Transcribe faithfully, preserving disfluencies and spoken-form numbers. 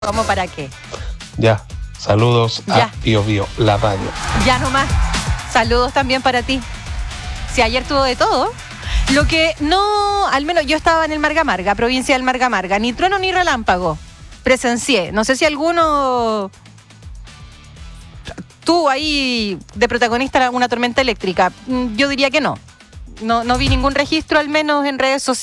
¿Cómo para qué? Ya, saludos Ya. a Pío Pío, la radio. Ya nomás. Saludos también para ti. Si ayer tuvo de todo. Lo que no, al menos yo estaba en el Marga Marga, provincia del Marga Marga, ni trueno ni relámpago. Presencié. No sé si alguno tuvo ahí de protagonista una tormenta eléctrica. Yo diría que no. No, no vi ningún registro, al menos en redes sociales.